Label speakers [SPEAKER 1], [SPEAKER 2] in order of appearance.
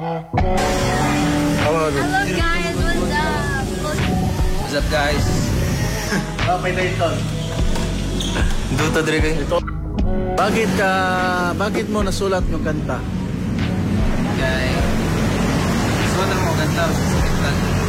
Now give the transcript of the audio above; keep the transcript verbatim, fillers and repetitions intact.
[SPEAKER 1] Hello
[SPEAKER 2] guys, what's up?
[SPEAKER 3] What's up guys?
[SPEAKER 1] Ah, may Dayton.
[SPEAKER 3] Duto dire kay.
[SPEAKER 1] Ito. Bakit ka, bakit mo nasulat yung kanta?
[SPEAKER 3] Kay. So na mo ganda sa sakit.